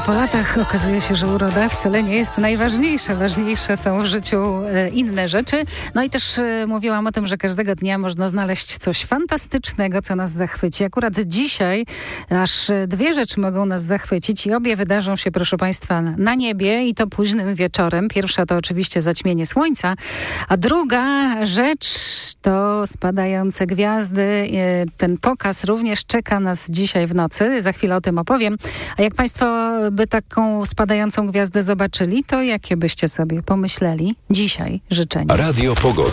Po latach okazuje się, że uroda wcale nie jest najważniejsza. Ważniejsze są w życiu inne rzeczy. No i też mówiłam o tym, że każdego dnia można znaleźć coś fantastycznego, co nas zachwyci. Akurat dzisiaj aż dwie rzeczy mogą nas zachwycić i obie wydarzą się, proszę Państwa, na niebie i to późnym wieczorem. Pierwsza to oczywiście zaćmienie słońca, a druga rzecz to spadające gwiazdy. Ten pokaz również czeka nas dzisiaj w nocy. Za chwilę o tym opowiem. A jak Państwo by taką spadającą gwiazdę zobaczyli, to jakie byście sobie pomyśleli dzisiaj życzenia? Radio Pogoda.